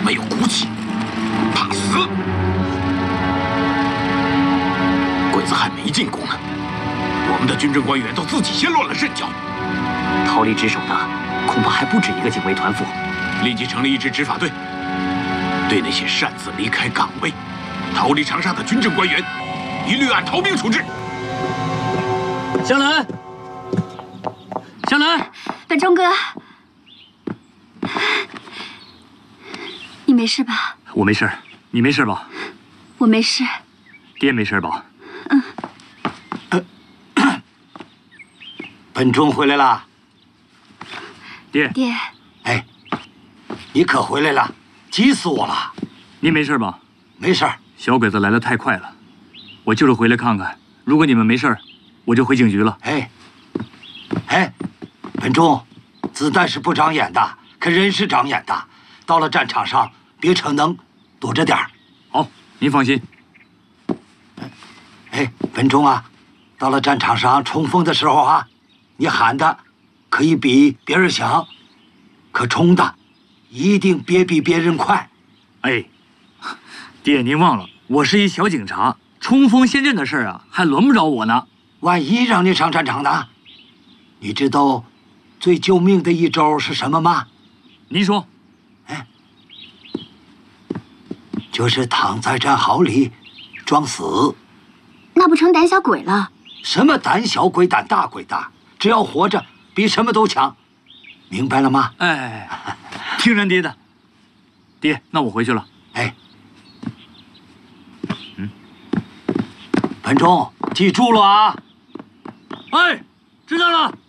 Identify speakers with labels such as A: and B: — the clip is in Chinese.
A: 没有骨气，怕死。鬼子还没进攻呢，我们的军政官员都自己先乱了阵脚。
B: 逃离值守的恐怕还不止一个警卫团副。
A: 立即成立一支执法队，对那些擅自离开岗位、逃离长沙的军政官员，一律按逃兵处置。
B: 香兰，香兰，
C: 本忠哥，你没事吧？
B: 我没事，你没事吧？
C: 我没事。
B: 爹没事吧？
D: 本忠回来了。
B: 爹，
D: 哎，你可回来了，急死我了。
B: 您没事吧？
D: 没事。
B: 小鬼子来得太快了，我就是回来看看。如果你们没事，我就回警局了。
D: 哎，本忠，子弹是不长眼的，可人是长眼的。到了战场上，别逞能，躲着点儿。
B: 好，您放心。
D: 哎，本忠啊，到了战场上冲锋的时候啊，你喊的可以比别人响，可冲的一定别比别人快。
B: 哎，爹，您忘了，我是一小警察，冲锋陷阵的事啊，还轮不着我呢。
D: 万一让你上战场呢？你知道最救命的一招是什么吗？
B: 您说。
D: 就是躺在战壕里装死。
C: 那不成胆小鬼了？
D: 什么胆小鬼、胆大鬼的，只要活着，比什么都强，明白了吗？
B: 哎，听人爹的。爹，那我回去了。
D: 本忠，记住了啊！
B: 哎，知道了。